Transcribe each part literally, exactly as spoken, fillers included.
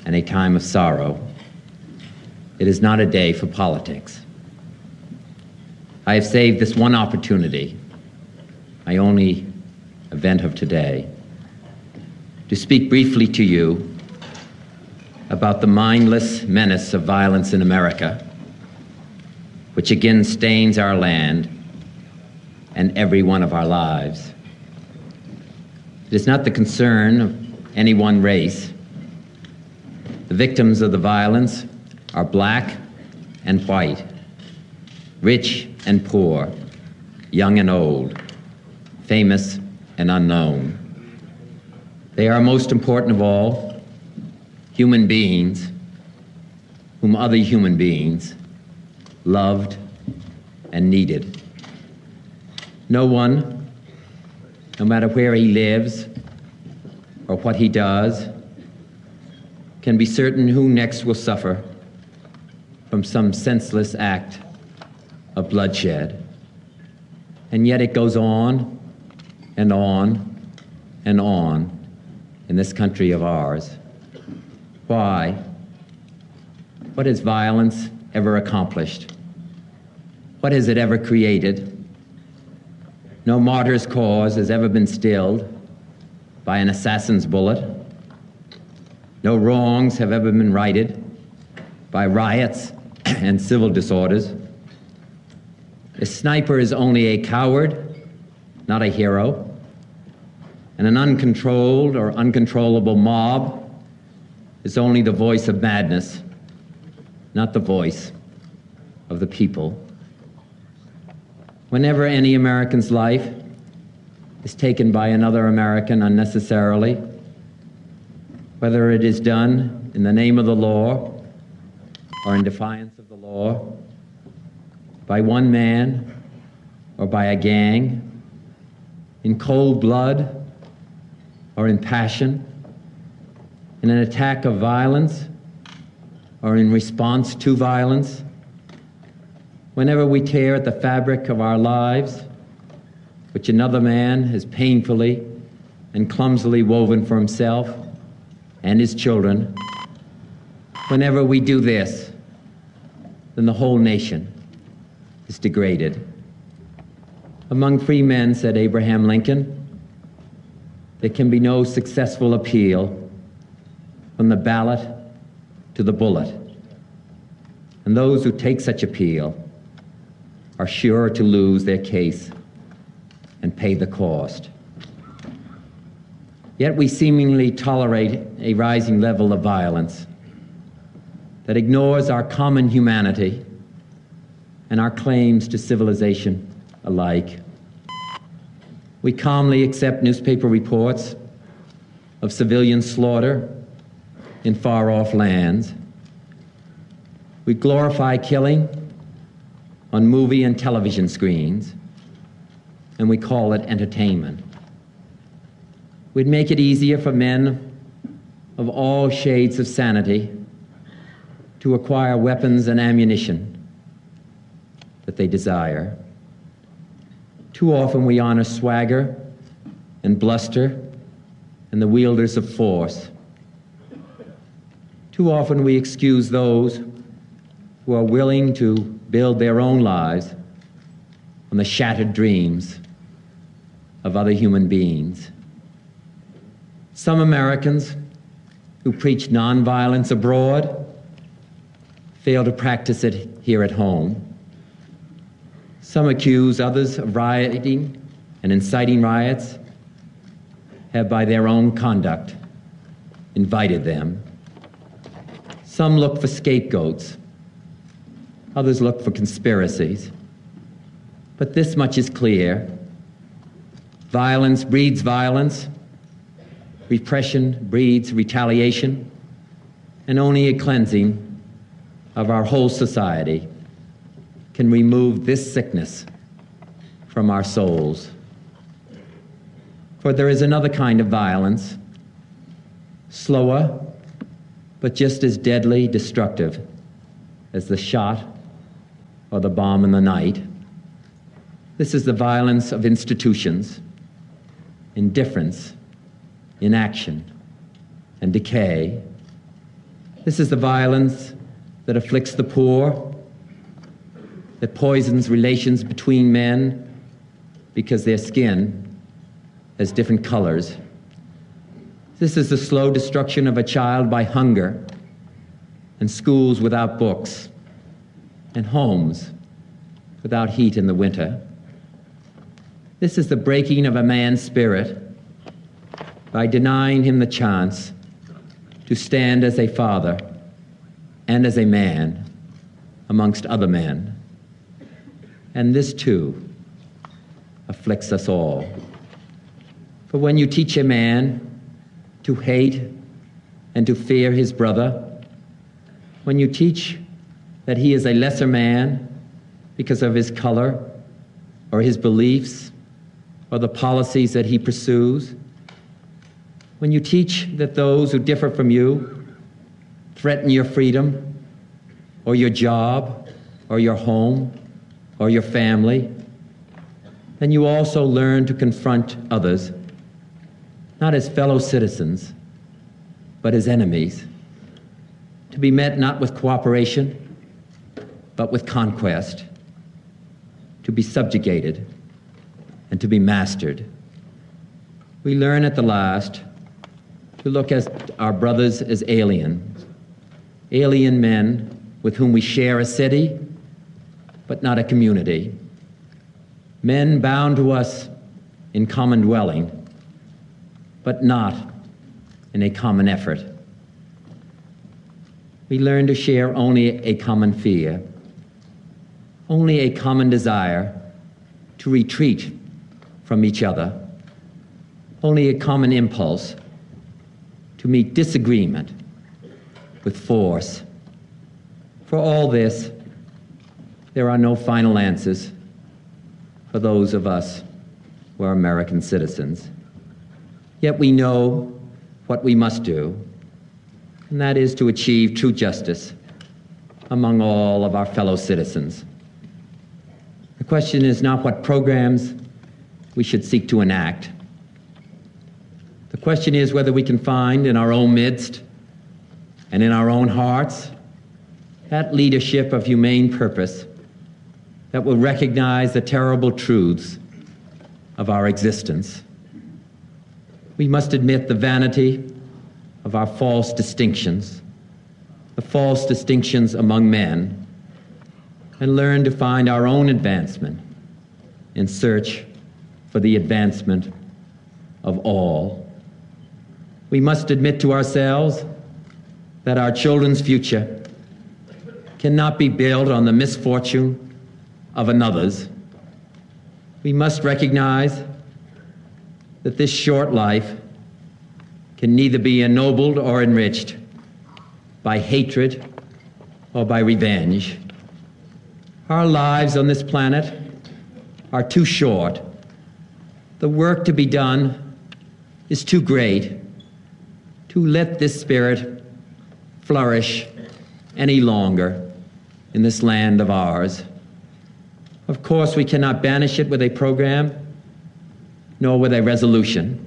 and a time of sorrow. It is not a day for politics. I have saved this one opportunity, my only event of today, to speak briefly to you about the mindless menace of violence in America, which again stains our land and every one of our lives. It is not the concern of any one race. The victims of the violence are black and white, rich and poor, young and old, famous and unknown. They are, most important of all, human beings whom other human beings loved and needed. No one, no matter where he lives or what he does, can be certain who next will suffer from some senseless act of bloodshed. And yet it goes on and on and on in this country of ours. Why? What has violence ever accomplished? What has it ever created? No martyr's cause has ever been stilled by an assassin's bullet. No wrongs have ever been righted by riots and civil disorders. A sniper is only a coward, not a hero. And an uncontrolled or uncontrollable mob is only the voice of madness, not the voice of the people. Whenever any American's life is taken by another American unnecessarily, whether it is done in the name of the law or in defiance of the law, by one man or by a gang, in cold blood or in passion, in an attack of violence or in response to violence, whenever we tear at the fabric of our lives, which another man has painfully and clumsily woven for himself and his children, whenever we do this, then the whole nation is degraded. Among free men, said Abraham Lincoln, there can be no successful appeal from the ballot to the bullet. And those who take such appeal are sure to lose their case and pay the cost. Yet we seemingly tolerate a rising level of violence that ignores our common humanity and our claims to civilization alike. We calmly accept newspaper reports of civilian slaughter in far-off lands. We glorify killing on movie and television screens, and we call it entertainment. We'd make it easier for men of all shades of sanity to acquire weapons and ammunition that they desire. Too often we honor swagger and bluster and the wielders of force. Too often we excuse those who are willing to build their own lives on the shattered dreams of other human beings. Some Americans who preach nonviolence abroad fail to practice it here at home. Some accuse others of rioting and inciting riots, have by their own conduct invited them. Some look for scapegoats, others look for conspiracies. But this much is clear: violence breeds violence, repression breeds retaliation, and only a cleansing of our whole society can remove this sickness from our souls. For there is another kind of violence, slower, but just as deadly destructive as the shot or the bomb in the night. This is the violence of institutions, indifference, inaction, and decay, This is the violence that afflicts the poor, that poisons relations between men because their skin has different colors. This is the slow destruction of a child by hunger, and schools without books, and homes without heat in the winter. This is the breaking of a man's spirit by denying him the chance to stand as a father and as a man amongst other men. And this too afflicts us all. For when you teach a man to hate and to fear his brother, when you teach that he is a lesser man because of his color or his beliefs or the policies that he pursues, when you teach that those who differ from you threaten your freedom or your job or your home or your family, then you also learn to confront others, not as fellow citizens, but as enemies, to be met not with cooperation, but with conquest, to be subjugated and to be mastered. We learn at the last to look at our brothers as alien, alien men with whom we share a city, but not a community, men bound to us in common dwelling, but not in a common effort. We learn to share only a common fear, only a common desire to retreat from each other, only a common impulse to meet disagreement with force. For all this, there are no final answers for those of us who are American citizens. Yet we know what we must do, and that is to achieve true justice among all of our fellow citizens. The question is not what programs we should seek to enact. The question is whether we can find in our own midst and in our own hearts that leadership of humane purpose that will recognize the terrible truths of our existence. We must admit the vanity of our false distinctions, the false distinctions among men, and learn to find our own advancement in search for the advancement of all. We must admit to ourselves that our children's future cannot be built on the misfortune of another's. We must recognize that this short life can neither be ennobled or enriched by hatred or by revenge. Our lives on this planet are too short. The work to be done is too great to let this spirit flourish any longer in this land of ours. Of course, we cannot banish it with a program, nor with a resolution.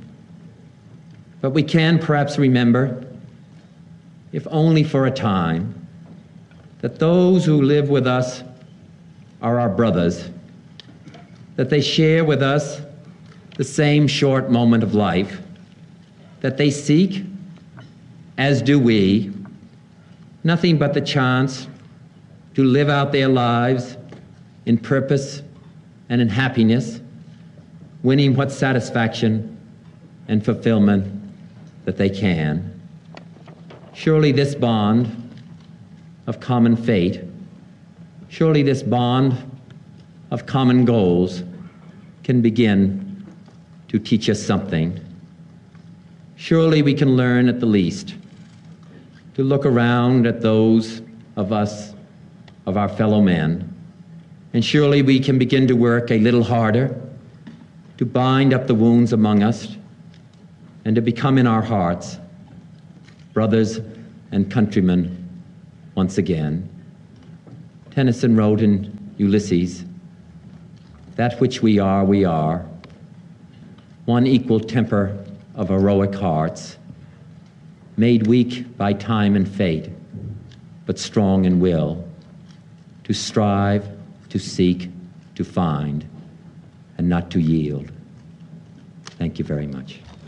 But we can perhaps remember, if only for a time, that those who live with us are our brothers, that they share with us the same short moment of life, that they seek, as do we, nothing but the chance to live out their lives in purpose and in happiness, winning what satisfaction and fulfillment that they can. Surely this bond of common fate, surely this bond of common goals can begin to teach us something. Surely we can learn at the least to look around at those of us, of our fellow men, and surely we can begin to work a little harder to bind up the wounds among us and to become in our hearts brothers and countrymen once again. Tennyson wrote in Ulysses, "That which we are, we are, one equal temper of heroic hearts, made weak by time and fate, but strong in will, to strive, to seek, to find, and not to yield. Thank you very much.